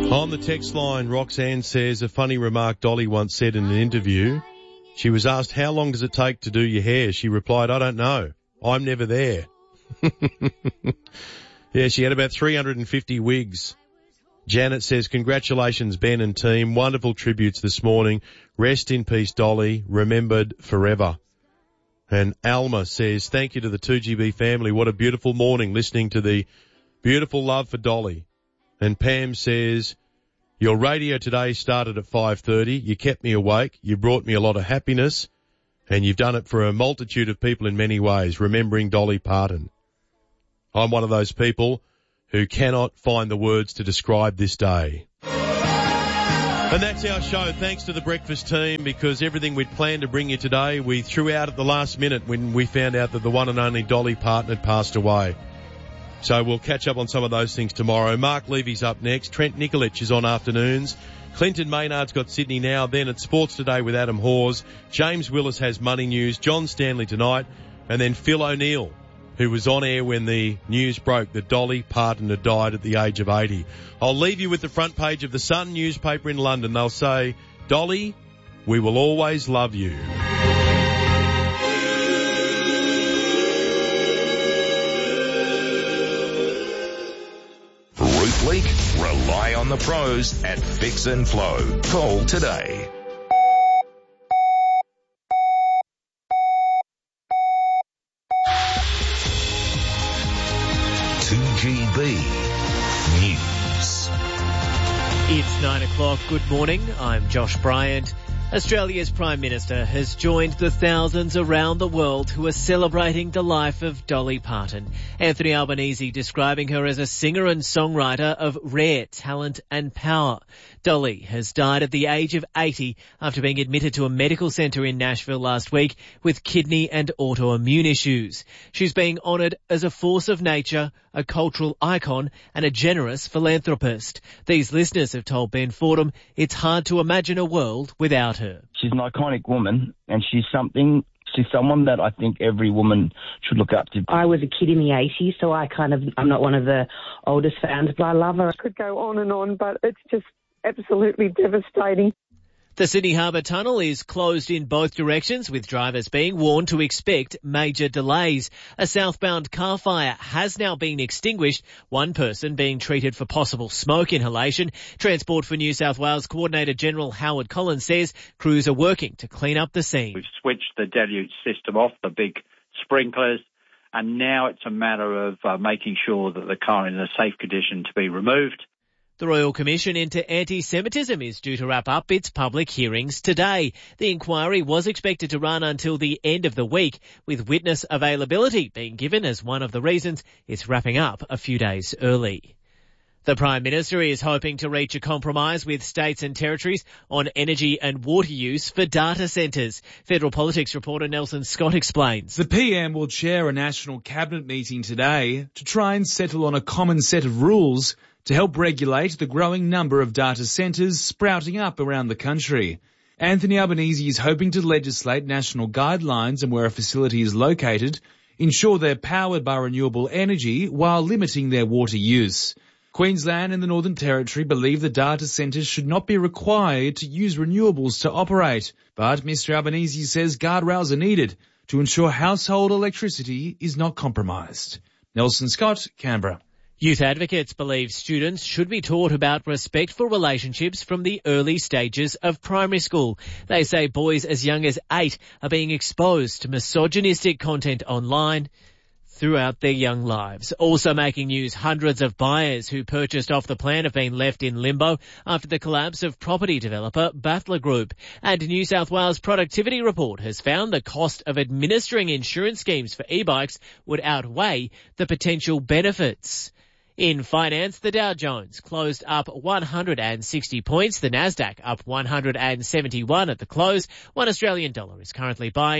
On the text line, Roxanne says a funny remark Dolly once said in an interview. She was asked, how long does it take to do your hair? She replied, I don't know. I'm never there. Yeah, she had about 350 wigs. Janet says, congratulations, Ben and team. Wonderful tributes this morning. Rest in peace, Dolly. Remembered forever. And Alma says, thank you to the 2GB family. What a beautiful morning listening to the beautiful love for Dolly. And Pam says, your radio today started at 5:30. You kept me awake. You brought me a lot of happiness. And you've done it for a multitude of people in many ways, remembering Dolly Parton. I'm one of those people who cannot find the words to describe this day. And that's our show. Thanks to the breakfast team, because everything we'd planned to bring you today, we threw out at the last minute when we found out that the one and only Dolly Parton had passed away. So we'll catch up on some of those things tomorrow. Mark Levy's up next. Trent Nikolic is on afternoons. Clinton Maynard's got Sydney Now. Then at Sports Today with Adam Hawes. James Willis has Money News. John Stanley tonight. And then Phil O'Neill, who was on air when the news broke that Dolly Parton had died at the age of 80. I'll leave you with the front page of the Sun newspaper in London. They'll say, Dolly, we will always love you. Roof leak? Rely on the pros at Fix and Flow. Call today. GB News. It's 9 o'clock. Good morning. I'm Josh Bryant. Australia's Prime Minister has joined the thousands around the world who are celebrating the life of Dolly Parton. Anthony Albanese describing her as a singer and songwriter of rare talent and power. Dolly has died at the age of 80 after being admitted to a medical centre in Nashville last week with kidney and autoimmune issues. She's being honoured as a force of nature, a cultural icon and a generous philanthropist. These listeners have told Ben Fordham it's hard to imagine a world without her. She's an iconic woman, and she's someone that I think every woman should look up to. I was a kid in the 80s, so I'm not one of the oldest fans, but I love her. I could go on, but it's just absolutely devastating. The Sydney Harbour Tunnel is closed in both directions, with drivers being warned to expect major delays. A southbound car fire has now been extinguished, one person being treated for possible smoke inhalation. Transport for New South Wales Coordinator General Howard Collins says crews are working to clean up the scene. We've switched the deluge system off, the big sprinklers, and now it's a matter of making sure that the car is in a safe condition to be removed. The Royal Commission into Anti-Semitism is due to wrap up its public hearings today. The inquiry was expected to run until the end of the week, with witness availability being given as one of the reasons it's wrapping up a few days early. The Prime Minister is hoping to reach a compromise with states and territories on energy and water use for data centres. Federal Politics reporter Nelson Scott explains. The PM will chair a national cabinet meeting today to try and settle on a common set of rules to help regulate the growing number of data centres sprouting up around the country. Anthony Albanese is hoping to legislate national guidelines on where a facility is located, ensure they're powered by renewable energy while limiting their water use. Queensland and the Northern Territory believe the data centres should not be required to use renewables to operate, but Mr Albanese says guardrails are needed to ensure household electricity is not compromised. Nelson Scott, Canberra. Youth advocates believe students should be taught about respectful relationships from the early stages of primary school. They say boys as young as 8 are being exposed to misogynistic content online throughout their young lives. Also making news, hundreds of buyers who purchased off the plan have been left in limbo after the collapse of property developer Battler Group. And New South Wales Productivity Report has found the cost of administering insurance schemes for e-bikes would outweigh the potential benefits. In finance, the Dow Jones closed up 160 points, the Nasdaq up 171 at the close. $1 Australian is currently buying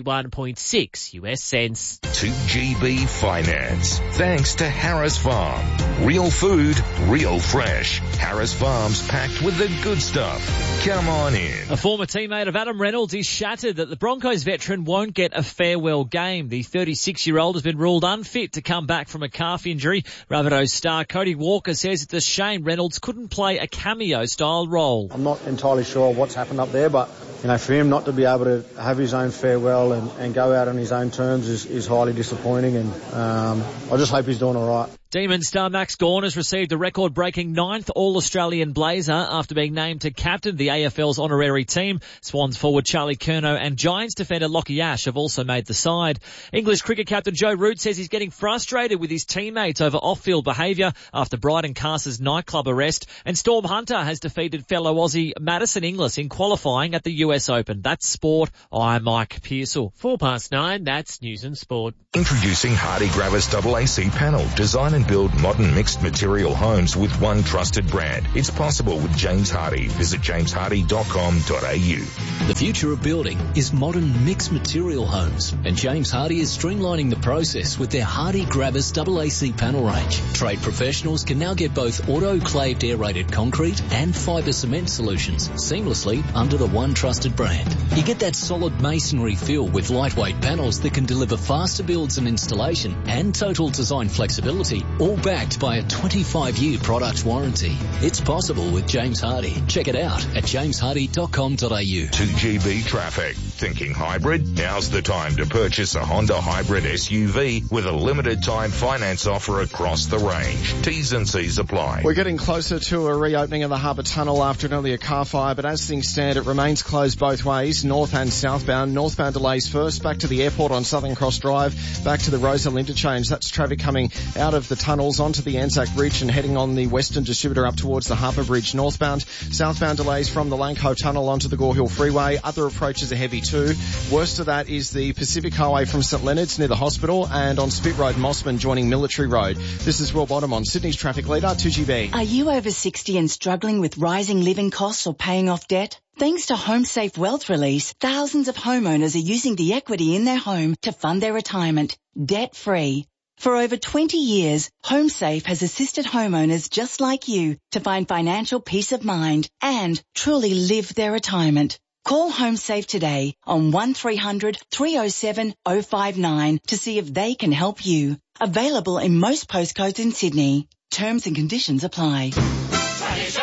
71.6 US cents. 2GB Finance. Thanks to Harris Farm. Real food, real fresh. Harris Farm's packed with the good stuff. Come on in. A former teammate of Adam Reynolds is shattered that the Broncos veteran won't get a farewell game. The 36-year-old has been ruled unfit to come back from a calf injury. Rabbitohs Arrows star Cody Walker says it's a shame Reynolds couldn't play a cameo-style role. I'm not entirely sure what's happened up there, but for him not to be able to have his own farewell and go out on his own terms is highly disappointing, and I just hope he's doing all right. Demon star Max Gawn has received a record-breaking 9th All-Australian Blazer after being named to captain the AFL's honorary team. Swans forward Charlie Curnow and Giants defender Lockie Ash have also made the side. English cricket captain Joe Root says he's getting frustrated with his teammates over off-field behaviour after Bryden Cars's nightclub arrest. And Storm Hunter has defeated fellow Aussie Madison Inglis in qualifying at the US Open. That's sport. I'm Mike Pearsall. 9:04, that's News and Sport. Introducing Hardy Gravis AAC panel. Design and build modern mixed material homes with one trusted brand. It's possible with James Hardy. Visit jameshardy.com.au. The future of building is modern mixed material homes, and James Hardy is streamlining the process with their Hardy Gravis AAC panel range. Trade professionals can now get both autoclaved aerated concrete and fibre cement solutions seamlessly under the one trusted brand. You get that solid masonry feel with lightweight panels that can deliver faster builds and installation and total design flexibility, all backed by a 25-year product warranty. It's possible with James Hardy. Check it out at jameshardy.com.au. 2GB traffic. Thinking hybrid? Now's the time to purchase a Honda hybrid SUV with a limited time finance offer across the range. T's and C's apply. We're getting closer to a reopening of the Harbour Tunnel after an earlier car fire, but as things stand, it remains closed both ways, north and southbound. Northbound delays first, back to the airport on Southern Cross Drive, back to the Roselle interchange. That's traffic coming out of the tunnels onto the Anzac Bridge and heading on the Western Distributor up towards the Harbour Bridge northbound. Southbound delays from the Langho Tunnel onto the Gore Hill Freeway. Other approaches are heavy too. Worst of that is the Pacific Highway from St Leonards near the hospital, and on Spit Road, Mossman joining Military Road. This is Will Bottom on Sydney's traffic leader, 2GB. Are you over 60 and struggling with rising living costs or paying off debt? Thanks to HomeSafe Wealth Release, thousands of homeowners are using the equity in their home to fund their retirement, debt-free. For over 20 years, HomeSafe has assisted homeowners just like you to find financial peace of mind and truly live their retirement. Call HomeSafe today on 1300 307 059 to see if they can help you. Available in most postcodes in Sydney. Terms and conditions apply. Tradition.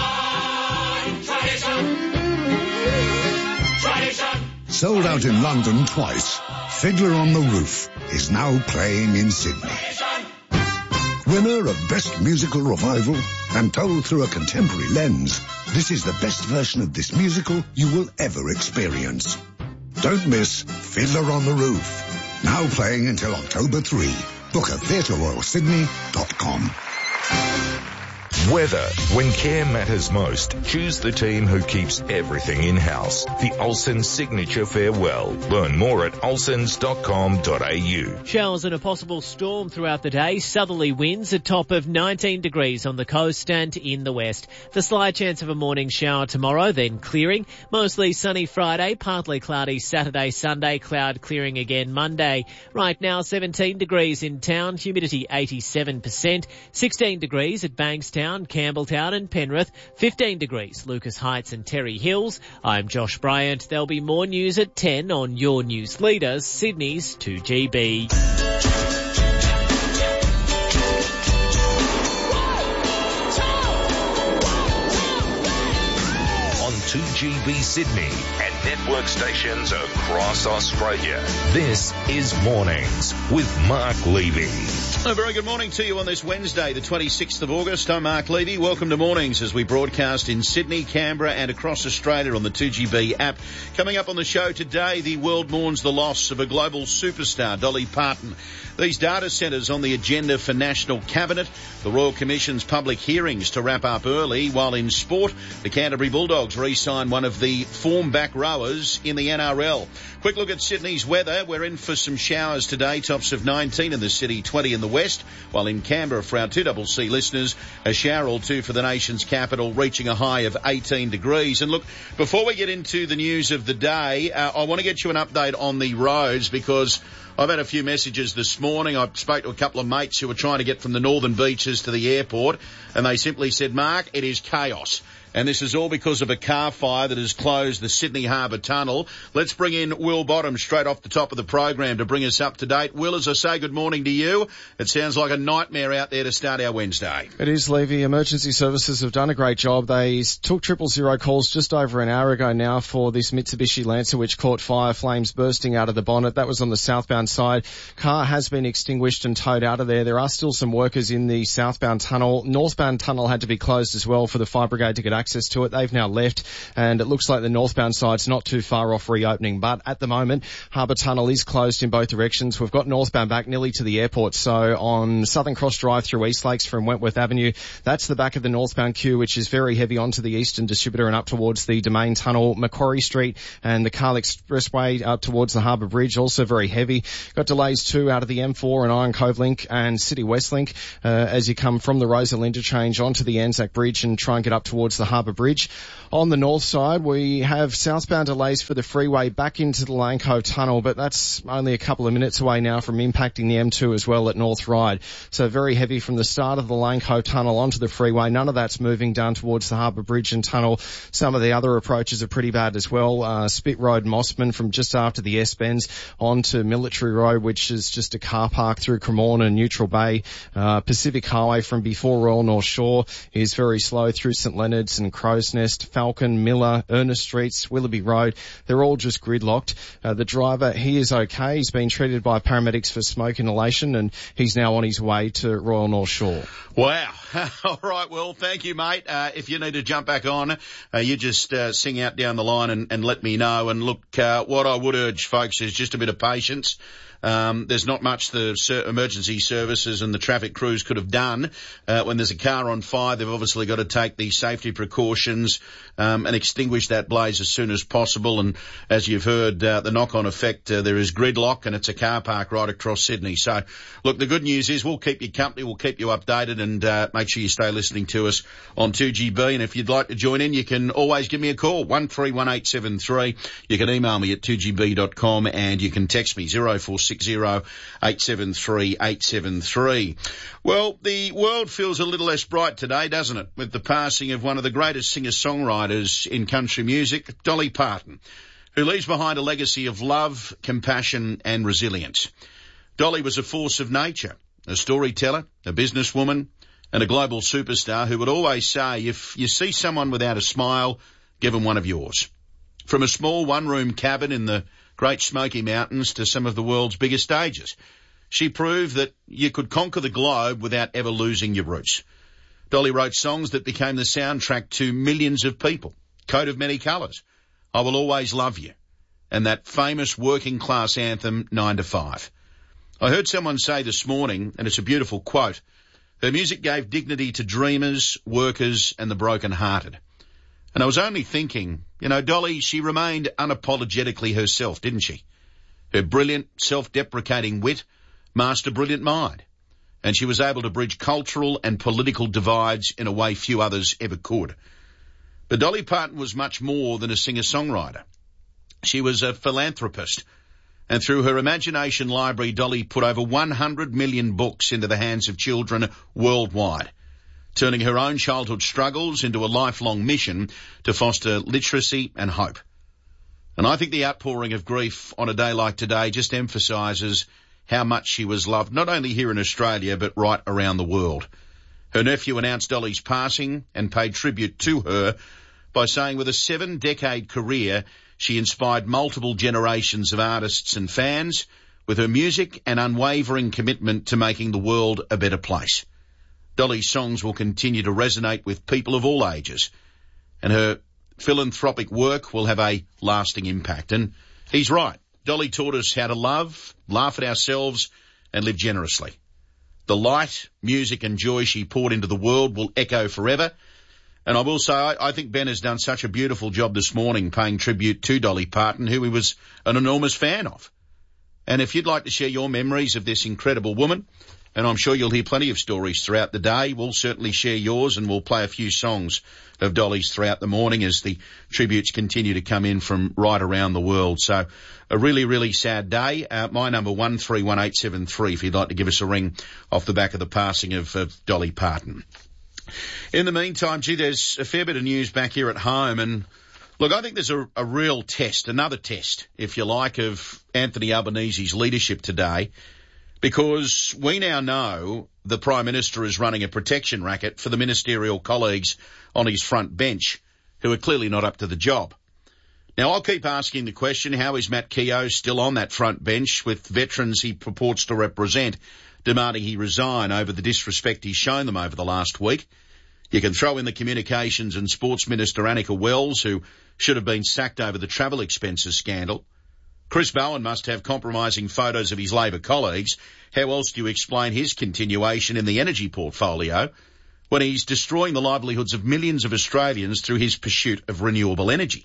Sold out in London twice, Fiddler on the Roof is now playing in Sydney. Winner of Best Musical Revival and told through a contemporary lens, this is the best version of this musical you will ever experience. Don't miss Fiddler on the Roof. Now playing until October 3. Book at theatreroyalsydney.com. Weather. When care matters most, choose the team who keeps everything in-house. The Olsen Signature Farewell. Learn more at olsens.com.au. Showers and a possible storm throughout the day. Southerly winds, a top of 19 degrees on the coast and in the west. The slight chance of a morning shower tomorrow, then clearing. Mostly sunny Friday, partly cloudy Saturday, Sunday, cloud clearing again Monday. Right now 17 degrees in town, humidity 87%. 16 degrees at Bankstown, Campbelltown and Penrith, 15 degrees Lucas Heights and Terry Hills. I'm Josh Bryant. There'll be more news at 10 on your news leaders, Sydney's 2GB. On 2GB Sydney and network stations across Australia. This is Mornings with Mark Levy. A very good morning to you on this Wednesday, the 26th of August. I'm Mark Levy. Welcome to Mornings as we broadcast in Sydney, Canberra and across Australia on the 2GB app. Coming up on the show today, the world mourns the loss of a global superstar, Dolly Parton. These data centres on the agenda for National Cabinet. The Royal Commission's public hearings to wrap up early, while in sport, the Canterbury Bulldogs re-sign one of the form back rowers in the NRL. Quick look at Sydney's weather. We're in for some showers today, tops of 19 in the city, 20 in the west, while in Canberra for our 2CC listeners, a shower or two for the nation's capital, reaching a high of 18 degrees. And look, before we get into the news of the day, I want to get you an update on the roads because I've had a few messages this morning. I spoke to a couple of mates who were trying to get from the northern beaches to the airport, and they simply said, Mark, it is chaos. And this is all because of a car fire that has closed the Sydney Harbour Tunnel. Let's bring in Will Bottom straight off the top of the program to bring us up to date. Will, as I say, good morning to you. It sounds like a nightmare out there to start our Wednesday. It is, Levy. Emergency services have done a great job. They took 000 calls just over an hour ago now for this Mitsubishi Lancer which caught fire, flames bursting out of the bonnet. That was on the southbound side. Car has been extinguished and towed out of there. There are still some workers in the southbound tunnel. Northbound tunnel had to be closed as well for the fire brigade to get access to it. They've now left, and it looks like the northbound side's not too far off reopening. But at the moment, Harbour Tunnel is closed in both directions. We've got northbound back nearly to the airport. So on Southern Cross Drive through East Lakes from Wentworth Avenue, that's the back of the northbound queue, which is very heavy onto the Eastern Distributor and up towards the Domain Tunnel. Macquarie Street and the Carl Expressway up towards the Harbour Bridge, also very heavy. Got delays too out of the M4 and Iron Cove Link and City West Link as you come from the Rosal interchange onto the Anzac Bridge and try and get up towards the Harbour Bridge. On the north side, we have southbound delays for the freeway back into the Lane Cove Tunnel, but that's only a couple of minutes away now from impacting the M2 as well at North Ryde. So very heavy from the start of the Lane Cove Tunnel onto the freeway. None of that's moving down towards the Harbour Bridge and Tunnel. Some of the other approaches are pretty bad as well. Spit Road, Mossman from just after the S-Bends onto Military Road, which is just a car park through Cremorne and Neutral Bay. Pacific Highway from before Royal North Shore is very slow through St Leonard's and Crow's Nest, Falcon, Miller, Ernest Streets, Willoughby Road. They're all just gridlocked. The driver, he is okay. He's been treated by paramedics for smoke inhalation and he's now on his way to Royal North Shore. Wow. All right, well, thank you, mate. If you need to jump back on, you just sing out down the line and let me know. And look, what I would urge, folks, is just a bit of patience. There's not much the emergency services and the traffic crews could have done. When there's a car on fire, they've obviously got to take the safety precautions and extinguish that blaze as soon as possible. And as you've heard, the knock-on effect, there is gridlock and it's a car park right across Sydney. So, look, the good news is we'll keep you company, we'll keep you updated, and make sure you stay listening to us on 2GB. And if you'd like to join in, you can always give me a call, 131873. You can email me at 2gb.com and you can text me 0460 873 873. Well, the world feels a little less bright today, doesn't it? With the passing of one of the greatest singer-songwriters in country music, Dolly Parton, who leaves behind a legacy of love, compassion and resilience. Dolly was a force of nature, a storyteller, a businesswoman and a global superstar who would always say, if you see someone without a smile, give them one of yours. From a small one-room cabin in the Great Smoky Mountains to some of the world's biggest stages, she proved that you could conquer the globe without ever losing your roots. Dolly wrote songs that became the soundtrack to millions of people. Coat of Many Colours, I Will Always Love You, and that famous working class anthem 9 to 5. I heard someone say this morning, and it's a beautiful quote, her music gave dignity to dreamers, workers and the broken-hearted. And I was only thinking, you know, Dolly, she remained unapologetically herself, didn't she? Her brilliant, self-deprecating wit masked a brilliant mind. And she was able to bridge cultural and political divides in a way few others ever could. But Dolly Parton was much more than a singer-songwriter. She was a philanthropist. And through her imagination library, Dolly put over 100 million books into the hands of children worldwide, turning her own childhood struggles into a lifelong mission to foster literacy and hope. And I think the outpouring of grief on a day like today just emphasises how much she was loved, not only here in Australia, but right around the world. Her nephew announced Dolly's passing and paid tribute to her by saying with a 7-decade career, she inspired multiple generations of artists and fans with her music and unwavering commitment to making the world a better place. Dolly's songs will continue to resonate with people of all ages, and her philanthropic work will have a lasting impact. And he's right. Dolly taught us how to love, laugh at ourselves, and live generously. The light, music and joy she poured into the world will echo forever. And I will say, I think Ben has done such a beautiful job this morning paying tribute to Dolly Parton, who he was an enormous fan of. And if you'd like to share your memories of this incredible woman, And I'm sure you'll hear plenty of stories throughout the day. We'll certainly share yours, and we'll play a few songs of Dolly's throughout the morning as the tributes continue to come in from right around the world. So a really, really sad day. My number 131873 if you'd like to give us a ring off the back of the passing of Dolly Parton. In the meantime, there's a fair bit of news back here at home, and look, I think there's a real test, another test, if you like, of Anthony Albanese's leadership today, because we now know the Prime Minister is running a protection racket for the ministerial colleagues on his front bench who are clearly not up to the job. Now, I'll keep asking the question, how is Matt Keogh still on that front bench with veterans he purports to represent demanding he resign over the disrespect he's shown them over the last week? You can throw in the Communications and Sports Minister Annika Wells, who should have been sacked over the travel expenses scandal. Chris Bowen must have compromising photos of his Labor colleagues. How else do you explain his continuation in the energy portfolio when he's destroying the livelihoods of millions of Australians through his pursuit of renewable energy?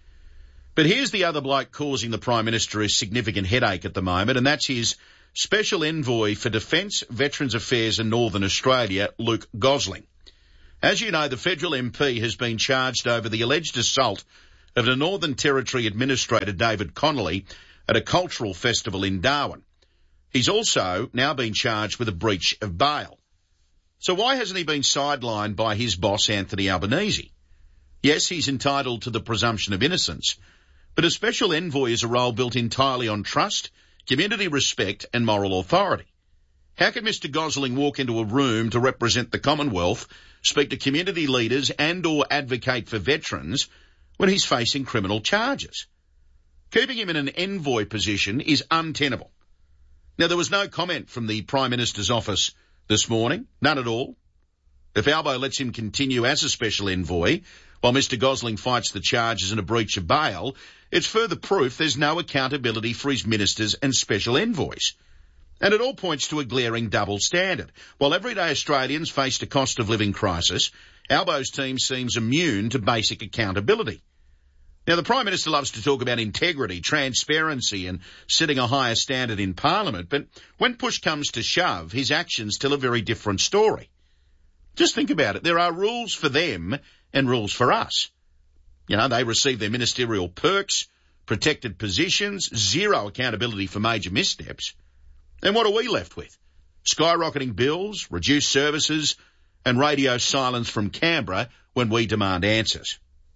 But here's the other bloke causing the Prime Minister a significant headache at the moment, and that's his Special Envoy for Defence, Veterans Affairs and Northern Australia, Luke Gosling. As you know, the federal MP has been charged over the alleged assault of the Northern Territory Administrator David Connolly at a cultural festival in Darwin. He's also now been charged with a breach of bail. So why hasn't he been sidelined by his boss, Anthony Albanese? Yes, he's entitled to the presumption of innocence, but a special envoy is a role built entirely on trust, community respect and moral authority. How can Mr Gosling walk into a room to represent the Commonwealth, speak to community leaders and or advocate for veterans when he's facing criminal charges? Keeping him in an envoy position is untenable. Now, there was no comment from the Prime Minister's office this morning, none at all. If Albo lets him continue as a special envoy while Mr Gosling fights the charges in a breach of bail, it's further proof there's no accountability for his ministers and special envoys. And it all points to a glaring double standard. While everyday Australians faced a cost of living crisis, Albo's team seems immune to basic accountability. Now, the Prime Minister loves to talk about integrity, transparency and setting a higher standard in Parliament, but when push comes to shove, his actions tell a very different story. Just think about it. There are rules for them and rules for us. You know, they receive their ministerial perks, protected positions, zero accountability for major missteps. And what are we left with? Skyrocketing bills, reduced services, and radio silence from Canberra when we demand answers.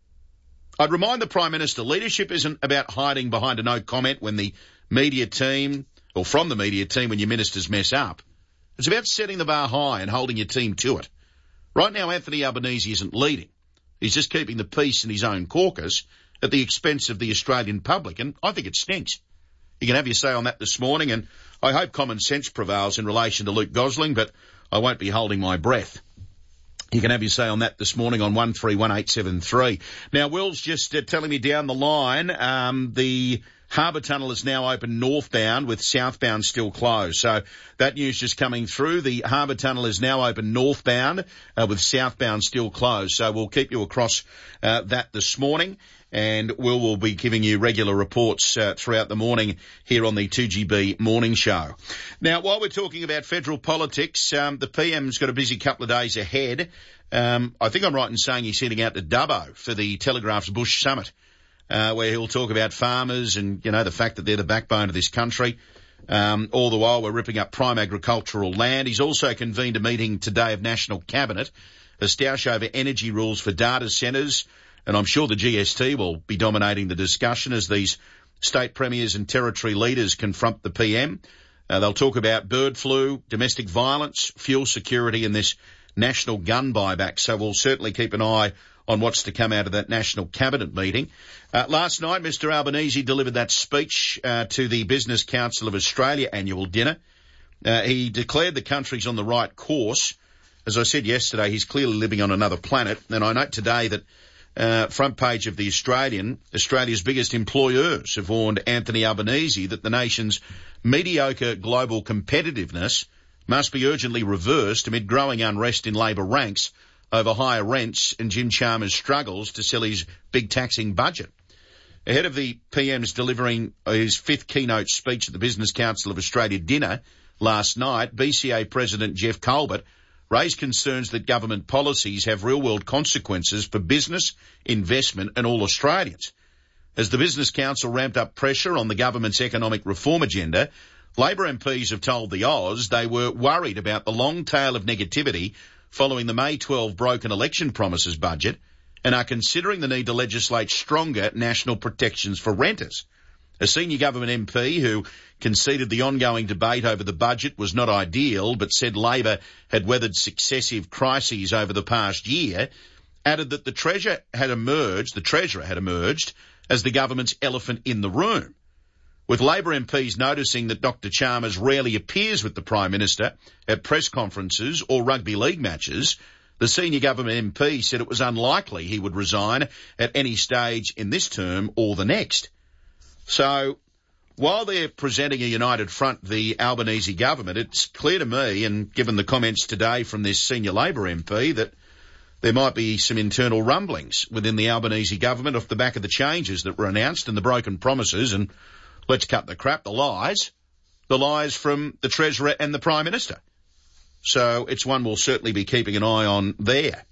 I'd remind the Prime Minister, leadership isn't about hiding behind a no comment when the media team, or from the media team when your ministers mess up. It's about setting the bar high and holding your team to it. Right now, Anthony Albanese isn't leading. He's just keeping the peace in his own caucus at the expense of the Australian public, and I think it stinks. You can have your say on that this morning, and I hope common sense prevails in relation to Luke Gosling, but I won't be holding my breath. You can have your say on that this morning on 131873. Now, Will's just telling me down the line, the Harbour Tunnel is now open northbound with southbound still closed. So that news just coming through. The Harbour Tunnel is now open northbound with southbound still closed. So we'll keep you across that this morning. And we'll be giving you regular reports throughout the morning here on the 2GB Morning Show. Now, while we're talking about federal politics, the PM's got a busy couple of days ahead. I think I'm right in saying he's heading out to Dubbo for the Telegraph's Bush Summit, where he'll talk about farmers and, you know, the fact that they're the backbone of this country. All the while we're ripping up prime agricultural land. He's also convened a meeting today of National Cabinet, a stoush over energy rules for data centres. And I'm sure the GST will be dominating the discussion as these state premiers and territory leaders confront the PM. They'll talk about bird flu, domestic violence, fuel security and this national gun buyback. So we'll certainly keep an eye on what's to come out of that National Cabinet meeting. Last night, Mr Albanese delivered that speech to the Business Council of Australia annual dinner. He declared the country's on the right course. As I said yesterday, he's clearly living on another planet. And I note today that front page of the Australian, Australia's biggest employers have warned Anthony Albanese that the nation's mediocre global competitiveness must be urgently reversed amid growing unrest in Labor ranks over higher rents and Jim Chalmers' struggles to sell his big taxing budget. Ahead of the PM's delivering his fifth keynote speech at the Business Council of Australia dinner last night, BCA President Jeff Colbert raised concerns that government policies have real-world consequences for business, investment and all Australians. As the Business Council ramped up pressure on the government's economic reform agenda, Labor MPs have told the Oz they were worried about the long tail of negativity following the May 12 broken election promises budget and are considering the need to legislate stronger national protections for renters. A senior government MP who conceded the ongoing debate over the budget was not ideal but said Labor had weathered successive crises over the past year, added that the Treasurer had emerged as the government's elephant in the room. With Labor MPs noticing that Dr Chalmers rarely appears with the Prime Minister at press conferences or rugby league matches, the senior government MP said it was unlikely he would resign at any stage in this term or the next. So, while they're presenting a united front, the Albanese government, it's clear to me, and given the comments today from this senior Labor MP, that there might be some internal rumblings within the Albanese government off the back of the changes that were announced and the broken promises and, let's cut the crap, the lies from the Treasurer and the Prime Minister. So it's one we'll certainly be keeping an eye on there.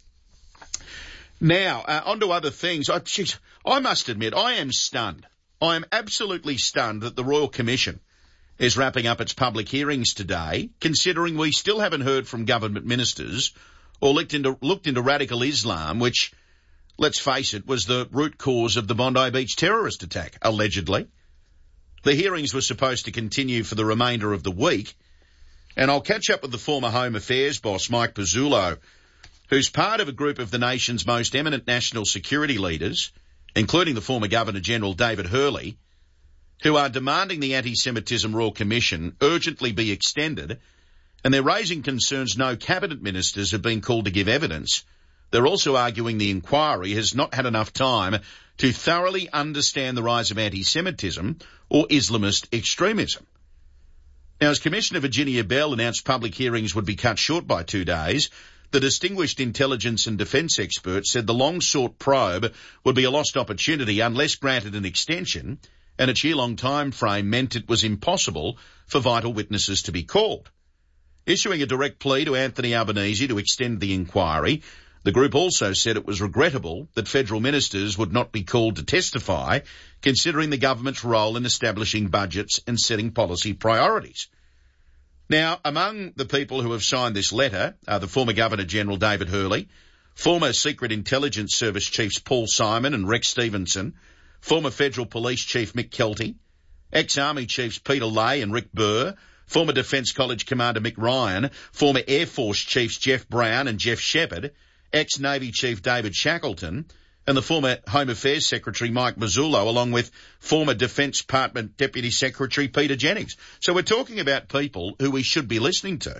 Now, on to other things. I must admit, I am stunned. I am absolutely stunned that the Royal Commission is wrapping up its public hearings today, considering we still haven't heard from government ministers or looked into radical Islam, which, let's face it, was the root cause of the Bondi Beach terrorist attack, allegedly. The hearings were supposed to continue for the remainder of the week, and I'll catch up with the former Home Affairs boss, Mike Pezzullo, who's part of a group of the nation's most eminent national security leaders, including the former Governor-General David Hurley, who are demanding the Anti-Semitism Royal Commission urgently be extended, and they're raising concerns no cabinet ministers have been called to give evidence. They're also arguing the inquiry has not had enough time to thoroughly understand the rise of anti-Semitism or Islamist extremism. Now, as Commissioner Virginia Bell announced public hearings would be cut short by 2 days, the distinguished intelligence and defence expert said the long-sought probe would be a lost opportunity unless granted an extension, and its year-long time frame meant it was impossible for vital witnesses to be called. Issuing a direct plea to Anthony Albanese to extend the inquiry, the group also said it was regrettable that federal ministers would not be called to testify, considering the government's role in establishing budgets and setting policy priorities. Now, among the people who have signed this letter are the former Governor-General David Hurley, former Secret Intelligence Service Chiefs Paul Simon and Rex Stevenson, former Federal Police Chief Mick Kelty, ex-Army Chiefs Peter Lay and Rick Burr, former Defence College Commander Mick Ryan, former Air Force Chiefs Jeff Brown and Jeff Shepherd, ex-Navy Chief David Shackleton, and the former Home Affairs Secretary Mike Pezzullo, along with former Defence Department Deputy Secretary Peter Jennings. So we're talking about people who we should be listening to.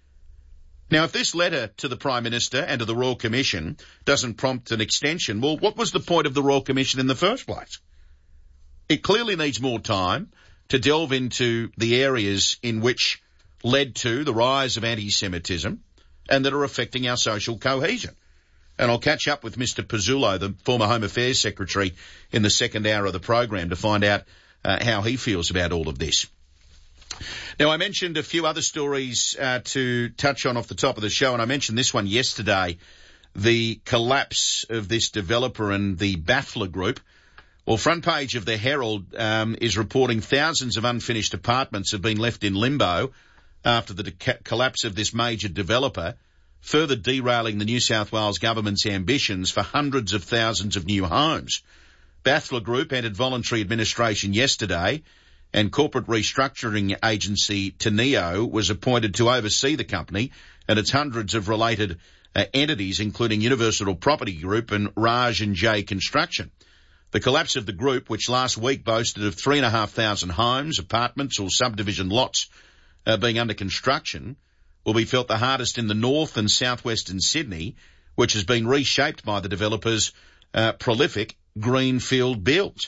Now, if this letter to the Prime Minister and to the Royal Commission doesn't prompt an extension, well, what was the point of the Royal Commission in the first place? It clearly needs more time to delve into the areas in which led to the rise of anti-Semitism and that are affecting our social cohesion. And I'll catch up with Mr. Pezzullo, the former Home Affairs Secretary, in the second hour of the program to find out how he feels about all of this. Now, I mentioned a few other stories to touch on off the top of the show, and I mentioned this one yesterday, the collapse of this developer and the Baffler Group. Well, front page of the Herald is reporting thousands of unfinished apartments have been left in limbo after the collapse of this major developer, further derailing the New South Wales government's ambitions for hundreds of thousands of new homes. Baffler Group entered voluntary administration yesterday, and corporate restructuring agency Teneo was appointed to oversee the company and its hundreds of related entities, including Universal Property Group and Raj and J Construction. The collapse of the group, which last week boasted of 3,500 homes, apartments or subdivision lots being under construction, will be felt the hardest in the north and southwestern Sydney, which has been reshaped by the developers' prolific greenfield builds.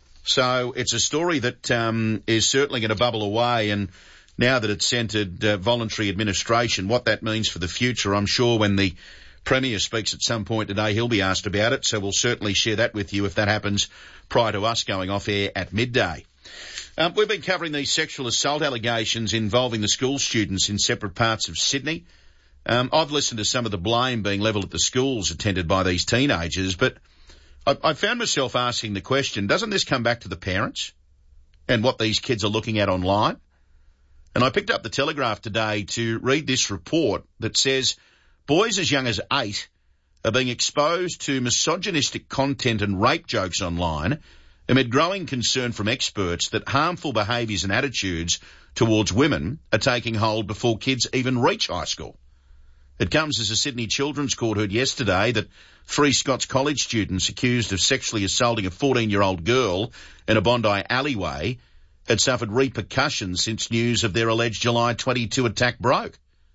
So it's a story that is certainly going to bubble away, and now that it's entered voluntary administration, what that means for the future, I'm sure when the Premier speaks at some point today, he'll be asked about it, so we'll certainly share that with you if that happens prior to us going off air at midday. We've been covering these sexual assault allegations involving the school students in separate parts of Sydney. I've listened to some of the blame being levelled at the schools attended by these teenagers, but I found myself asking the question, doesn't this come back to the parents and what these kids are looking at online? And I picked up the Telegraph today to read this report that says boys as young as 8 are being exposed to misogynistic content and rape jokes online amid growing concern from experts that harmful behaviours and attitudes towards women are taking hold before kids even reach high school. It comes as a Sydney Children's Court heard yesterday that 3 Scots College students accused of sexually assaulting a 14-year-old girl in a Bondi alleyway had suffered repercussions since news of their alleged July 22 attack broke.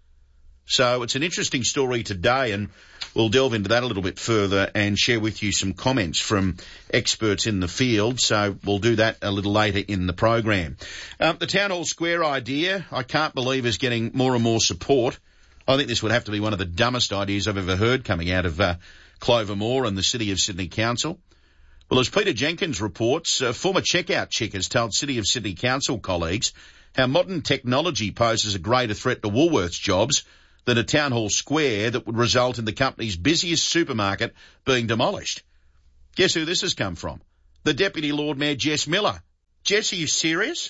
So it's an interesting story today, and we'll delve into that a little bit further and share with you some comments from experts in the field. So we'll do that a little later in the program. The Town Hall Square idea, I can't believe, is getting more and more support. I think this would have to be one of the dumbest ideas I've ever heard coming out of Clover Moore and the City of Sydney Council. Well, as Peter Jenkins reports, a former checkout chick has told City of Sydney Council colleagues how modern technology poses a greater threat to Woolworths jobs than a Town Hall Square that would result in the company's busiest supermarket being demolished. Guess who this has come from? The Deputy Lord Mayor, Jess Miller. Jess, are you serious?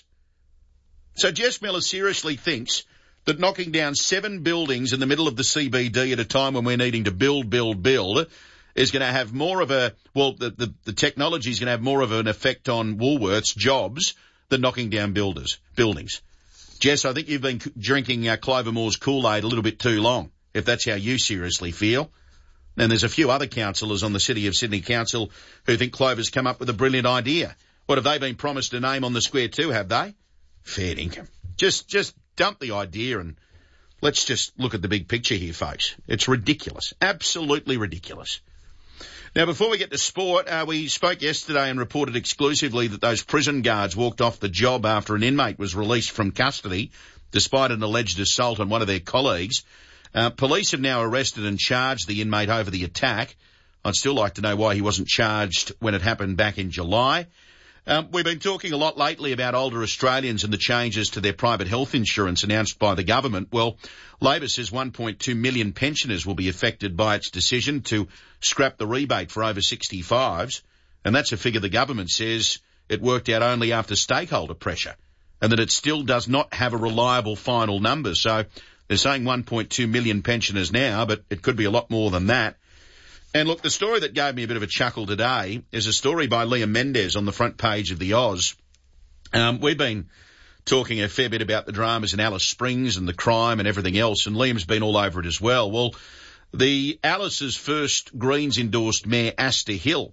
So Jess Miller seriously thinks that knocking down 7 buildings in the middle of the CBD at a time when we're needing to build is going to have more of a, well, the technology is going to have more of an effect on Woolworths jobs than knocking down buildings. Jess, I think you've been drinking Clover Moore's Kool-Aid a little bit too long, if that's how you seriously feel. And there's a few other councillors on the City of Sydney Council who think Clover's come up with a brilliant idea. What, have they been promised a name on the square too, have they? Fair income. Just dump the idea and let's just look at the big picture here, folks. It's ridiculous. Absolutely ridiculous. Now, before we get to sport, we spoke yesterday and reported exclusively that those prison guards walked off the job after an inmate was released from custody, despite an alleged assault on one of their colleagues. Police have now arrested and charged the inmate over the attack. I'd still like to know why he wasn't charged when it happened back in July. We've been talking a lot lately about older Australians and the changes to their private health insurance announced by the government. Well, Labor says 1.2 million pensioners will be affected by its decision to scrap the rebate for over 65s. And that's a figure the government says it worked out only after stakeholder pressure and that it still does not have a reliable final number. So they're saying 1.2 million pensioners now, but it could be a lot more than that. And look, the story that gave me a bit of a chuckle today is a story by Liam Mendes on the front page of the Oz. We've been talking a fair bit about the dramas in Alice Springs and the crime and everything else, and Liam's been all over it as well. Well, the Alice's first Greens-endorsed mayor, Asta Hill.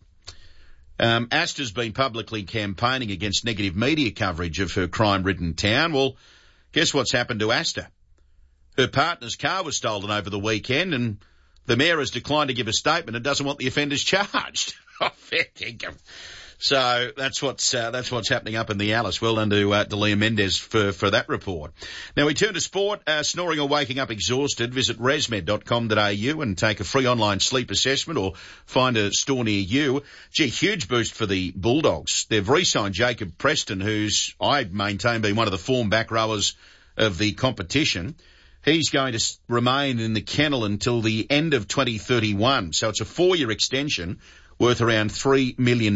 Asta's been publicly campaigning against negative media coverage of her crime-ridden town. Well, guess what's happened to Asta? Her partner's car was stolen over the weekend, and the mayor has declined to give a statement and doesn't want the offenders charged. Fair dinkum. So that's what's happening up in the Alice. Well done to Liam Mendes for that report. Now we turn to sport. Snoring or waking up exhausted, visit resmed.com.au and take a free online sleep assessment or find a store near you. Gee, huge boost for the Bulldogs. They've re-signed Jacob Preston, who's, I maintain, been one of the form back rowers of the competition. He's going to remain in the kennel until the end of 2031. So it's a 4-year extension worth around $3 million.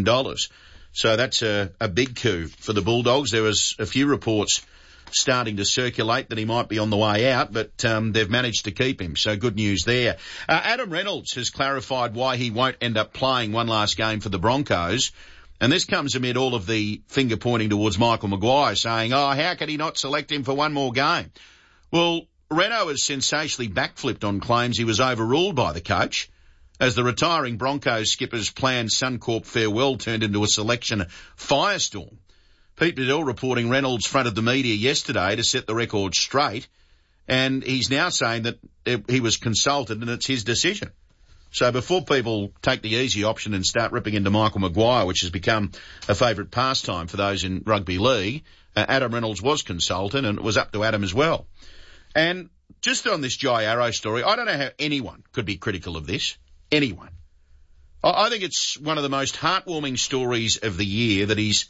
So that's a big coup for the Bulldogs. There was a few reports starting to circulate that he might be on the way out, but they've managed to keep him. So good news there. Adam Reynolds has clarified why he won't end up playing one last game for the Broncos. And this comes amid all of the finger pointing towards Michael Maguire saying, how could he not select him for one more game? Well, Reno has sensationally backflipped on claims he was overruled by the coach as the retiring Broncos skipper's planned Suncorp farewell turned into a selection firestorm. Pete Bedell reporting Reynolds fronted the media yesterday to set the record straight, and he's now saying that he was consulted and it's his decision. So before people take the easy option and start ripping into Michael Maguire, which has become a favourite pastime for those in rugby league, Adam Reynolds was consulted and it was up to Adam as well. And just on this Jai Arrow story, I don't know how anyone could be critical of this. Anyone. I think it's one of the most heartwarming stories of the year that he's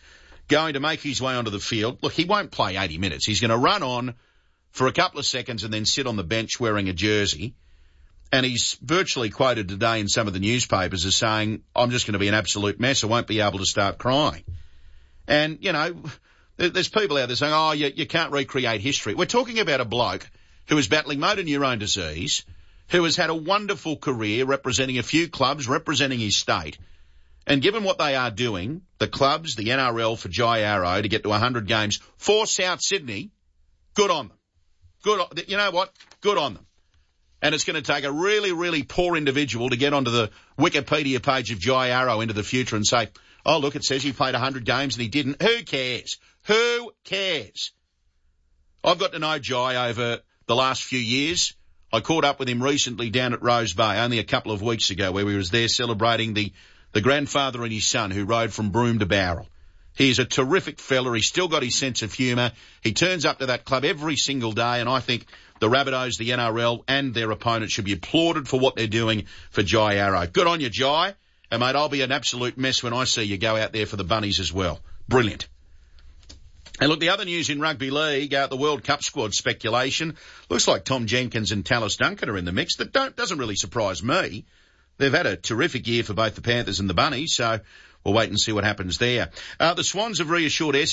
going to make his way onto the field. Look, he won't play 80 minutes. He's going to run on for a couple of seconds and then sit on the bench wearing a jersey. And he's virtually quoted today in some of the newspapers as saying, I'm just going to be an absolute mess. I won't be able to start crying. And, you know, there's people out there saying, oh, you can't recreate history. We're talking about a bloke who is battling motor neurone disease, who has had a wonderful career representing a few clubs, representing his state. And given what they are doing, the clubs, the NRL for Jai Arrow to get to 100 games for South Sydney, good on them. You know what? Good on them. And it's going to take a really, really poor individual to get onto the Wikipedia page of Jai Arrow into the future and say, oh, look, it says he played 100 games and he didn't. Who cares? Who cares? I've got to know Jai over the last few years. I caught up with him recently down at Rose Bay, only a couple of weeks ago, where we was there celebrating the grandfather and his son who rode from Broome to Bowral. He's a terrific fella. He's still got his sense of humour. He turns up to that club every single day, and I think the Rabbitohs, the NRL, and their opponents should be applauded for what they're doing for Jai Arrow. Good on you, Jai. And, mate, I'll be an absolute mess when I see you go out there for the Bunnies as well. Brilliant. And look, the other news in rugby league, the World Cup squad speculation. Looks like Tom Jenkins and Tallis Duncan are in the mix. That doesn't really surprise me. They've had a terrific year for both the Panthers and the Bunnies, so we'll wait and see what happens there. The Swans have reassured